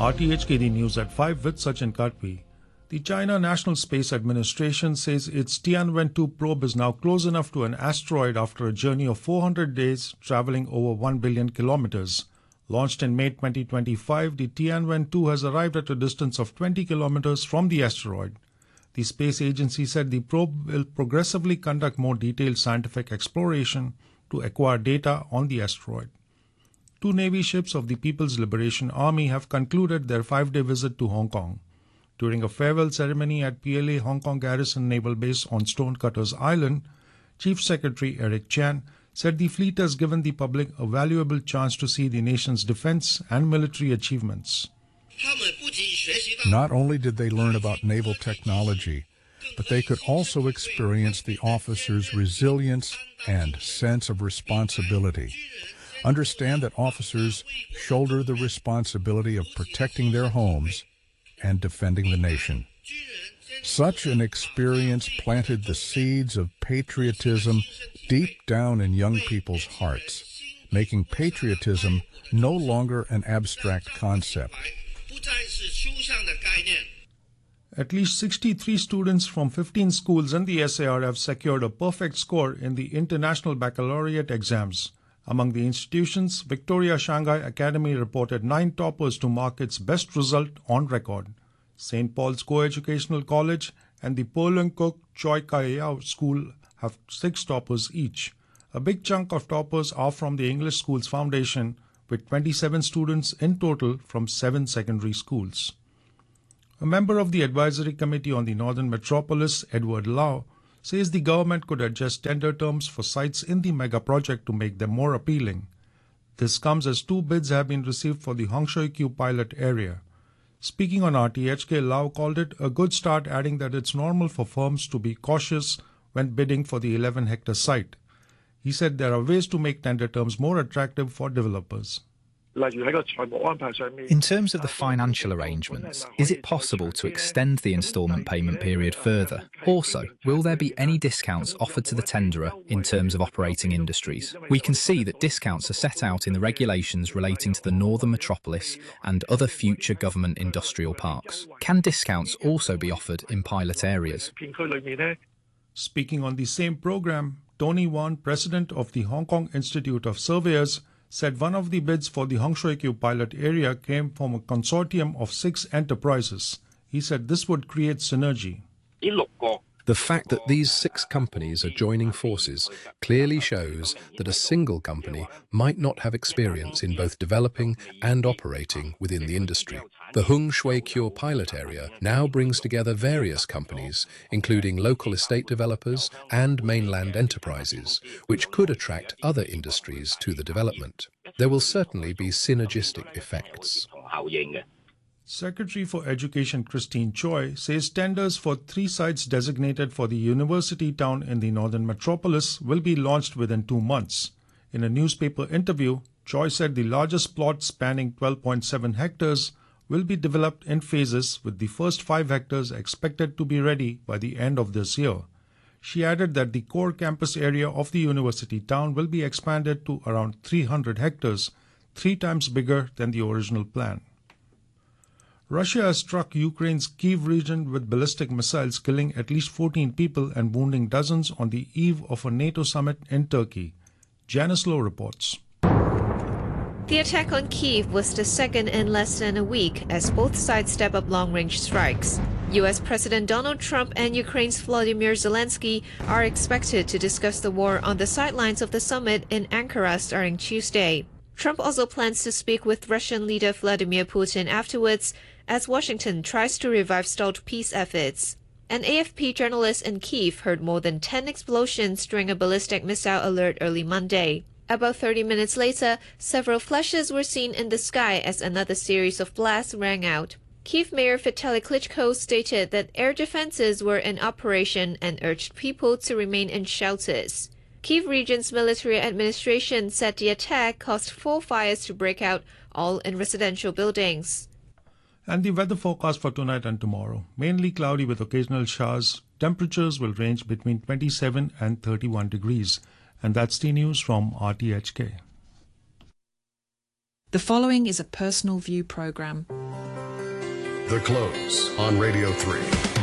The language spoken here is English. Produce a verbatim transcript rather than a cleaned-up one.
R T H K D News at five with Sachin Katwi. The China National Space Administration says its Tianwen two probe is now close enough to an asteroid after a journey of four hundred days traveling over one billion kilometers. Launched in May twenty twenty-five, the Tianwen two has arrived at a distance of twenty kilometers from the asteroid. The space agency said the probe will progressively conduct more detailed scientific exploration to acquire data on the asteroid. Two Navy ships of the People's Liberation Army have concluded their five-day visit to Hong Kong. During a farewell ceremony at P L A Hong Kong Garrison Naval Base on Stonecutters Island, Chief Secretary Eric Chan said the fleet has given the public a valuable chance to see the nation's defense and military achievements. Not only did they learn about naval technology, but they could also experience the officers' resilience and sense of responsibility. Understand that officers shoulder the responsibility of protecting their homes and defending the nation. Such an experience planted the seeds of patriotism deep down in young people's hearts, making patriotism no longer an abstract concept. At least sixty-three students from fifteen schools in the S A R have secured a perfect score in the International Baccalaureate exams. Among the institutions, Victoria Shanghai Academy reported nine toppers to mark its best result on record. Saint Paul's Co-Educational College and the Po Leung Kuk Choi Kai Yao School have six toppers each. A big chunk of toppers are from the English Schools Foundation, with twenty-seven students in total from seven secondary schools. A member of the Advisory Committee on the Northern Metropolis, Edward Lau, says the government could adjust tender terms for sites in the mega project to make them more appealing. This comes as two bids have been received for the Hung Shui Kiu pilot area. Speaking on R T H K, Lau called it a good start, adding that it's normal for firms to be cautious when bidding for the eleven hectare site. He said there are ways to make tender terms more attractive for developers. In terms of the financial arrangements, is it possible to extend the instalment payment period further? Also, will there be any discounts offered to the tenderer in terms of operating industries? We can see that discounts are set out in the regulations relating to the Northern Metropolis and other future government industrial parks. Can discounts also be offered in pilot areas? Speaking on the same program, Tony Wan, president of the Hong Kong Institute of Surveyors, said one of the bids for the Hung Shui Kiu pilot area came from a consortium of six enterprises. He said this would create synergy. The fact that these six companies are joining forces clearly shows that a single company might not have experience in both developing and operating within the industry. The Hung Shui Kiu pilot area now brings together various companies, including local estate developers and mainland enterprises, which could attract other industries to the development. There will certainly be synergistic effects. Secretary for Education Christine Choi says tenders for three sites designated for the university town in the Northern Metropolis will be launched within two months. In a newspaper interview, Choi said the largest plot spanning twelve point seven hectares will be developed in phases, with the first five hectares expected to be ready by the end of this year. She added that the core campus area of the university town will be expanded to around three hundred hectares, three times bigger than the original plan. Russia has struck Ukraine's Kyiv region with ballistic missiles, killing at least fourteen people and wounding dozens on the eve of a NATO summit in Turkey. Janice Lowe reports. The attack on Kyiv was the second in less than a week as both sides step up long-range strikes. U S President Donald Trump and Ukraine's Volodymyr Zelensky are expected to discuss the war on the sidelines of the summit in Ankara starting Tuesday. Trump also plans to speak with Russian leader Vladimir Putin afterwards, as Washington tries to revive stalled peace efforts. An A F P journalist in Kyiv heard more than ten explosions during a ballistic missile alert early Monday. About thirty minutes later, several flashes were seen in the sky as another series of blasts rang out. Kyiv Mayor Vitaly Klitschko stated that air defenses were in operation and urged people to remain in shelters. Kyiv region's military administration said the attack caused four fires to break out, all in residential buildings. And the weather forecast for tonight and tomorrow. Mainly cloudy with occasional showers. Temperatures will range between twenty-seven and thirty-one degrees. And that's the news from R T H K. The following is a personal view program. The Close on Radio three.